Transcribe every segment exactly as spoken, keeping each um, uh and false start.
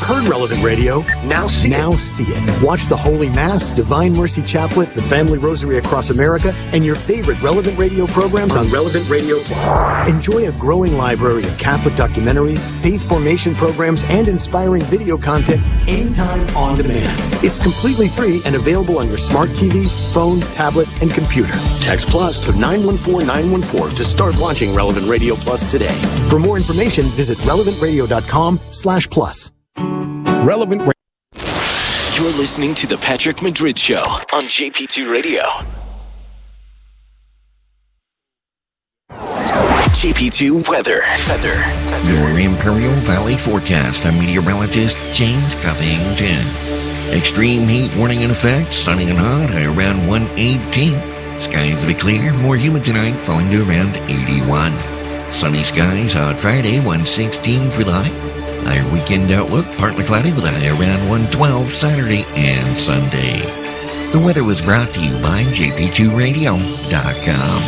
heard Relevant Radio? Now see it. Now see it. Watch the Holy Mass, Divine Mercy Chaplet, the Family Rosary Across America, and your favorite Relevant Radio programs on Relevant Radio Plus. Enjoy a growing library of Catholic documentaries, faith formation programs, and inspiring video content anytime on demand. It's completely free and available on your smart T V, phone, tablet, and computer. Text Plus to nine one four nine one four to start launching Relevant Radio Plus today. For more information, visit relevant radio dot com slash plus. Relevant Radio. You're listening to The Patrick Madrid Show on J P two Radio. J P two weather. Weather. Your Imperial Valley forecast. I'm meteorologist James Covington. Extreme heat warning in effect. Sunny and hot around one eighteen. Skies will be clear. More humid tonight, falling to around eighty-one. Sunny skies on Friday, one sixteen for the high. Higher weekend outlook, partly cloudy with a high around one twelve Saturday and Sunday. The weather was brought to you by J P two radio dot com.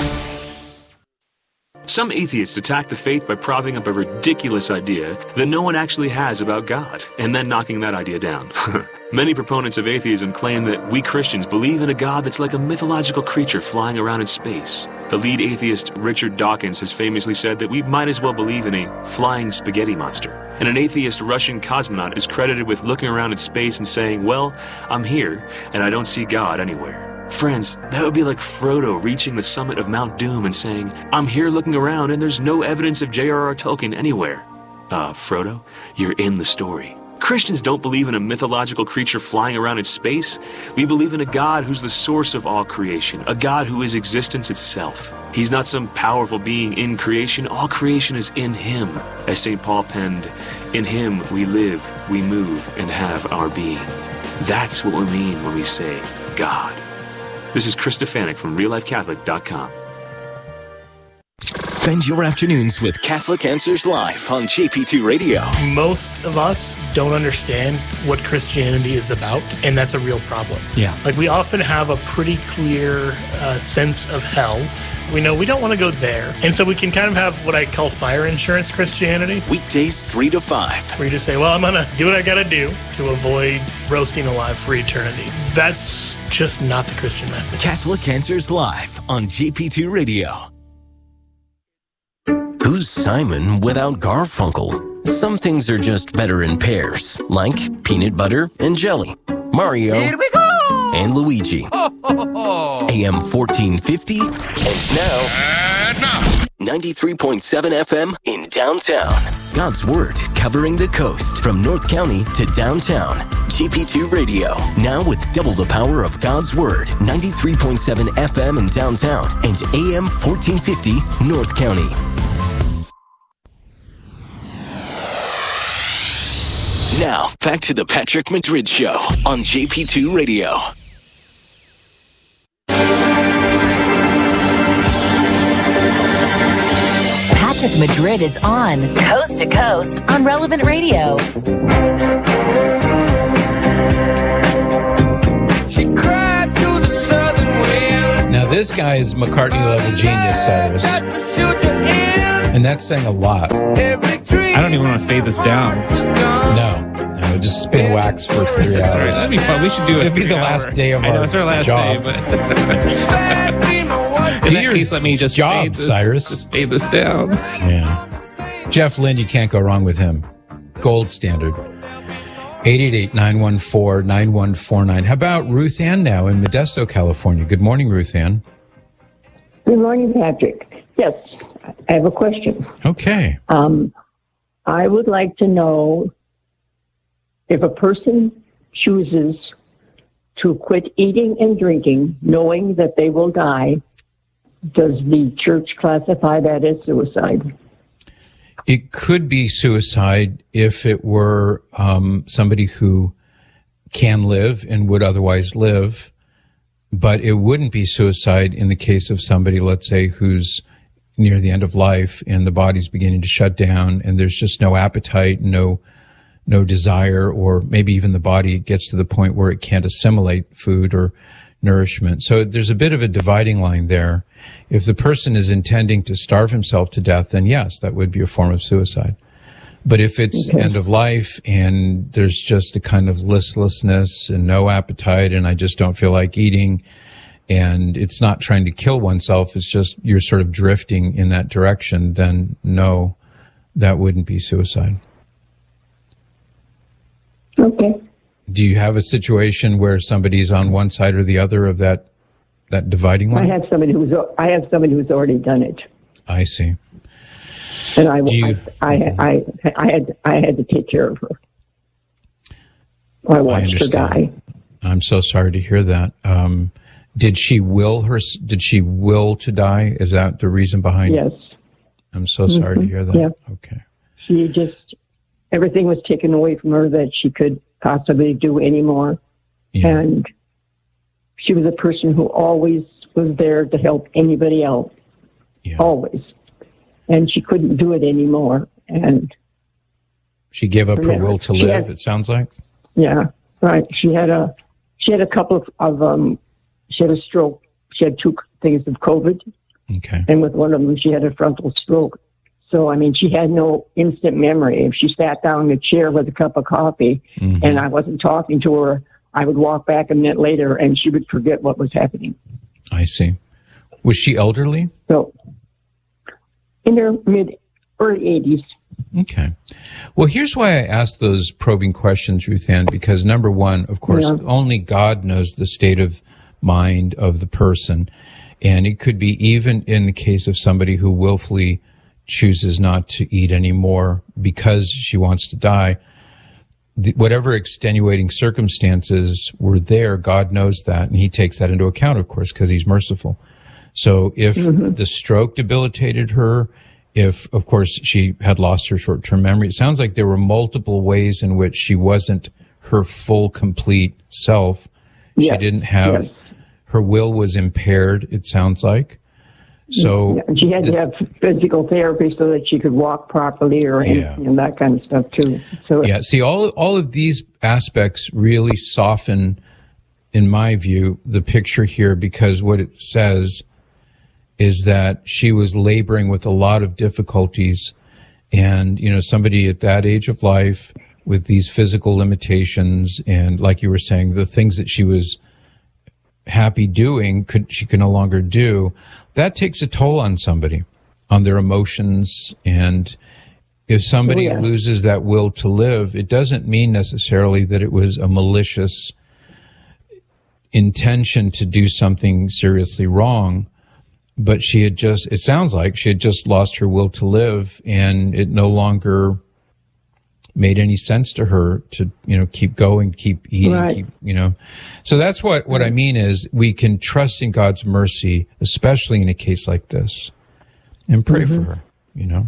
Some atheists attack the faith by propping up a ridiculous idea that no one actually has about God, and then knocking that idea down. Many proponents of atheism claim that we Christians believe in a God that's like a mythological creature flying around in space. The lead atheist, Richard Dawkins, has famously said that we might as well believe in a flying spaghetti monster. And an atheist Russian cosmonaut is credited with looking around in space and saying, "Well, I'm here, and I don't see God anywhere." Friends, that would be like Frodo reaching the summit of Mount Doom and saying, "I'm here looking around and there's no evidence of J R R Tolkien anywhere." Uh, Frodo, you're in the story. Christians don't believe in a mythological creature flying around in space. We believe in a God who's the source of all creation, a God who is existence itself. He's not some powerful being in creation. All creation is in Him. As Saint Paul penned, "In Him we live, we move, and have our being." That's what we mean when we say God. This is Chris Stefanik from real life catholic dot com. Spend your afternoons with Catholic Answers Live on J P two Radio. Most of us don't understand what Christianity is about, and that's a real problem. Yeah. Like, we often have a pretty clear uh, sense of hell. We know we don't want to go there. And so we can kind of have what I call fire insurance Christianity. Weekdays three to five. Where you just say, well, I'm going to do what I got to do to avoid roasting alive for eternity. That's just not the Christian message. Catholic Answers Live on J P two Radio. Who's Simon without Garfunkel? Some things are just better in pairs, like peanut butter and jelly. Mario Here we go! and Luigi. Ho, ho, ho. A M fourteen fifty, and now, And now, ninety-three point seven F M in downtown. God's Word covering the coast from North County to downtown. J P two Radio, now with double the power of God's Word. ninety-three point seven F M in downtown and A M fourteen fifty North County. Now, back to the Patrick Madrid Show on J P two Radio. Patrick Madrid is on Coast to Coast on Relevant Radio. She cried to the southern wind. Now, this guy is McCartney-level genius, Cyrus. And that's saying a lot. I don't even want to fade this down. No. No, just spin wax for three hours. Sorry, that'd be fun. We should do it. It'd be the last day of I our know, it's our last job. day, but in do that your case, let me just job, fade this, Cyrus. Just fade this down. Yeah. Jeff Lynne, you can't go wrong with him. Gold standard. eight eight eight, nine one four, nine one four nine. How about Ruth Ann now in Modesto, California? Good morning, Ruth Ann. Good morning, Patrick. Yes, I have a question. Okay. Um, I would like to know if a person chooses to quit eating and drinking, knowing that they will die, does the church classify that as suicide? It could be suicide if it were um, somebody who can live and would otherwise live, but it wouldn't be suicide in the case of somebody, let's say, who's near the end of life and the body's beginning to shut down and there's just no appetite, no no desire, or maybe even the body gets to the point where it can't assimilate food or nourishment. So there's a bit of a dividing line there. If the person is intending to starve himself to death, then yes, that would be a form of suicide. But if it's Okay. end of life and there's just a kind of listlessness and no appetite and I just don't feel like eating, and it's not trying to kill oneself, it's just you're sort of drifting in that direction, then no, that wouldn't be suicide. Okay. Do you have a situation where somebody's on one side or the other of that that dividing I line? have somebody who's I have somebody who's already done it, I see. and I Do you- I, I I I had I had to take care of her. I watched her understand. die. I'm so sorry to hear that. Um, did she will her? Did she will to die? Is that the reason behind Yes. it? I'm so sorry to hear that. Yeah. Okay. She just, everything was taken away from her that she could possibly do anymore. Yeah. And she was a person who always was there to help anybody else. Yeah. Always. And she couldn't do it anymore. And She gave up her Yeah. will to She live. had- It sounds like. yeah, right. She had a, she had a couple of, of um, she had a stroke. She had two things of COVID. Okay. And with one of them, she had a frontal stroke. So, I mean, she had no instant memory. If she sat down in a chair with a cup of coffee Mm-hmm. and I wasn't talking to her, I would walk back a minute later and she would forget what was happening. I see. Was she elderly? So, in her mid, early eighties. Okay. Well, here's why I asked those probing questions, Ruth Ann, because number one, of course, Yeah. only God knows the state of mind of the person. And it could be even in the case of somebody who willfully chooses not to eat anymore because she wants to die. The, whatever extenuating circumstances were there, God knows that, and he takes that into account, of course, because he's merciful. So if Mm-hmm. the stroke debilitated her, if, of course, she had lost her short-term memory, it sounds like there were multiple ways in which she wasn't her full, complete self. She Yes, didn't have, yes. her will was impaired, it sounds like. So Yeah, and she had to have physical therapy so that she could walk properly or Yeah. and, and that kind of stuff too. So yeah, see, all all of these aspects really soften, in my view, the picture here, because what it says is that she was laboring with a lot of difficulties, and you know, somebody at that age of life with these physical limitations, and like you were saying, the things that she was happy doing, could she can no longer do. That takes a toll on somebody, on their emotions. And if somebody Oh, yeah. loses that will to live, it doesn't mean necessarily that it was a malicious intention to do something seriously wrong, but she had just, it sounds like she had just lost her will to live, and it no longer made any sense to her to, you know, keep going, keep eating, Right. keep, you know. So that's what, what I mean is we can trust in God's mercy, especially in a case like this, and pray Mm-hmm. for her, you know.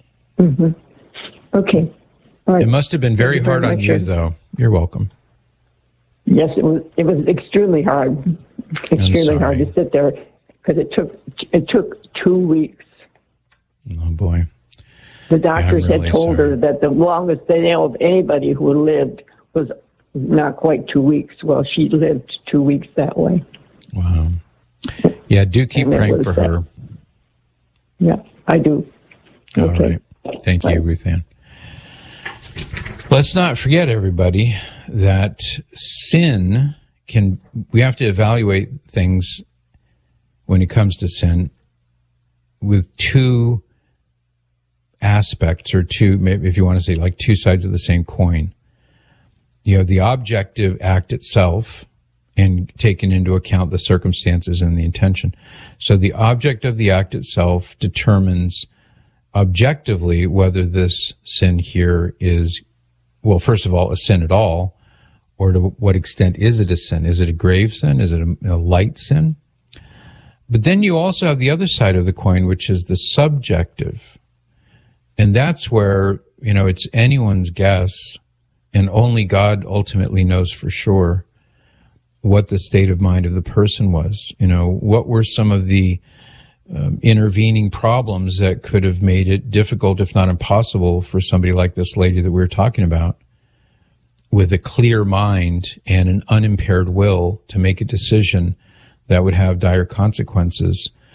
okay, all right. It must have been very Thank you very hard on much, you, sir. though. You're welcome. Yes, it was. It was extremely hard. Extremely hard sorry. to sit there because it took it took two weeks. Oh, boy. The doctors really had told sorry. her that the longest they know of anybody who lived was not quite two weeks. Well, she lived two weeks that way. Wow. Yeah, do keep And that praying was for that. her. Yeah, I do. All Okay. right. Thank you, Bye. Ruth Ann. Let's not forget, everybody, that sin can, we have to evaluate things when it comes to sin with two aspects, or two, maybe if you want to say like two sides of the same coin. You have the objective act itself, and taking into account the circumstances and the intention. So the object of the act itself determines objectively whether this sin here is, well, first of all, a sin at all, or to what extent is it a sin? Is it a grave sin? Is it a, a light sin? But then you also have the other side of the coin, which is the subjective. And that's where, you know, it's anyone's guess, and only God ultimately knows for sure what the state of mind of the person was. You know, what were some of the um, intervening problems that could have made it difficult, if not impossible, for somebody like this lady that we were talking about, with a clear mind and an unimpaired will, to make a decision that would have dire consequences.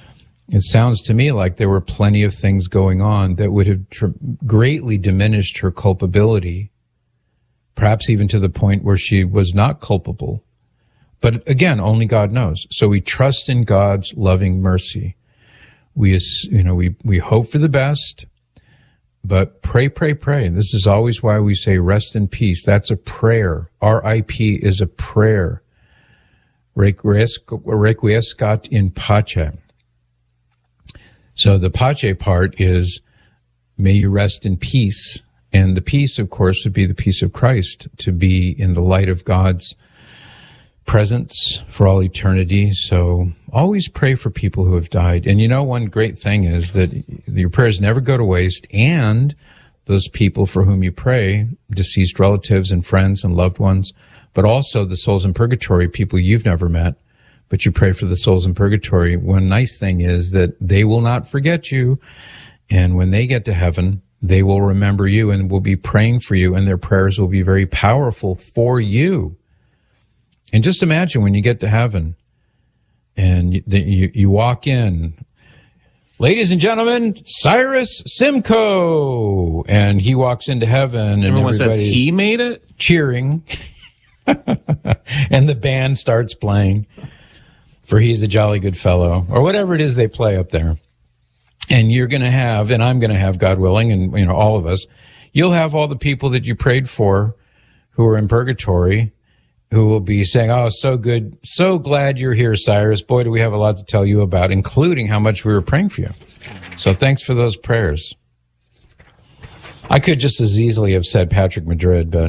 It sounds to me like there were plenty of things going on that would have tr- greatly diminished her culpability, perhaps even to the point where she was not culpable. But again, only God knows. So we trust in God's loving mercy. We, you know, we, we hope for the best, but pray, pray, pray. This is always why we say rest in peace. That's a prayer. R I P is a prayer. Requiescat in pace. So the pace part is, may you rest in peace. And the peace, of course, would be the peace of Christ, to be in the light of God's presence for all eternity. So always pray for people who have died. And you know, one great thing is that your prayers never go to waste, and those people for whom you pray, deceased relatives and friends and loved ones, but also the souls in purgatory, people you've never met, but you pray for the souls in purgatory. One nice thing is that they will not forget you. And when they get to heaven, they will remember you and will be praying for you, and their prayers will be very powerful for you. And just imagine when you get to heaven and you, you, you walk in, ladies and gentlemen, Cyrus Simcoe, and he walks into heaven and everyone says he made it, cheering, and the band starts playing, for he's a jolly good fellow, or whatever it is they play up there. And you're going to have, and I'm going to have, God willing, and, you know, all of us, you'll have all the people that you prayed for who are in purgatory, who will be saying, oh, so good, so glad you're here, Cyrus. Boy, do we have a lot to tell you about, including how much we were praying for you. So thanks for those prayers. I could just as easily have said Patrick Madrid, but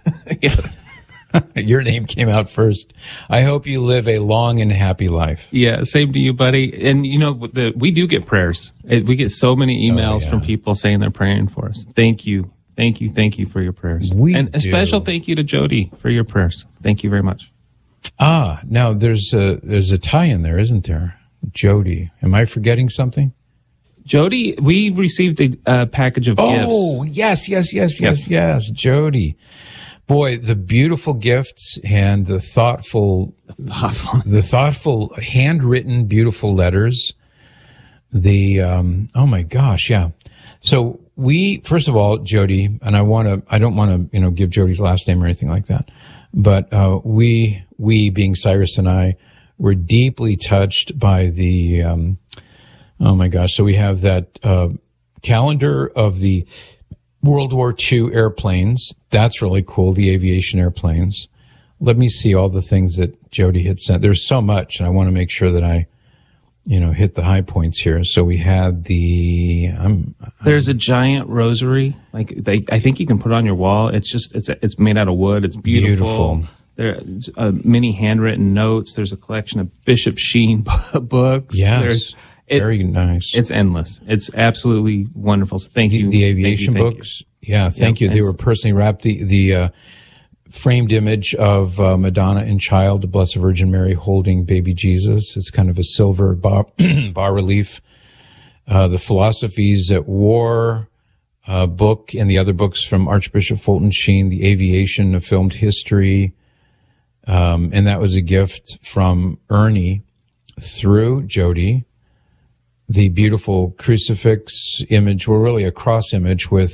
your name came out first. I hope you live a long and happy life. Yeah, same to you, buddy. And, you know, the, we do get prayers. We get so many emails oh, yeah. from people saying they're praying for us. Thank you. Thank you. Thank you for your prayers. We and a do. special thank you to Jody for your prayers. Thank you very much. Ah, now there's a, there's a tie in there, isn't there? Jody. Am I forgetting something? Jody, we received a uh, package of oh, gifts. Oh, yes, yes, yes, yes, yes. Jody. Boy, the beautiful gifts and the thoughtful, thoughtful. the thoughtful handwritten, beautiful letters. The, um, oh my gosh. Yeah. So we, first of all, Jody, and I want to, I don't want to, you know, give Jody's last name or anything like that, but, uh, we, we being Cyrus and I were deeply touched by the, um, oh my gosh. So we have that, uh, calendar of the World War Two airplanes. That's really cool. The aviation airplanes. Let me see all the things that Jody had sent. There's so much, and I want to make sure that I, you know, hit the high points here. So we had the. I'm, I'm, There's a giant rosary. Like they, I think you can put it on your wall. It's just it's it's made out of wood. It's beautiful. Beautiful. There's uh, many handwritten notes. There's a collection of Bishop Sheen books. Yes. There's, It, Very nice. It's endless. It's absolutely wonderful. So thank the, you. The aviation thank you, thank books. You. Yeah, thank yeah, you. They were personally wrapped. The, the, uh, framed image of, uh, Madonna and Child, the Blessed Virgin Mary holding baby Jesus. It's kind of a silver bas, bas relief. Uh, the Philosophies at War, uh, book and the other books from Archbishop Fulton Sheen, the Aviation, a Filmed History. Um, and that was a gift from Ernie through Jody. The beautiful crucifix image, well, really a cross image with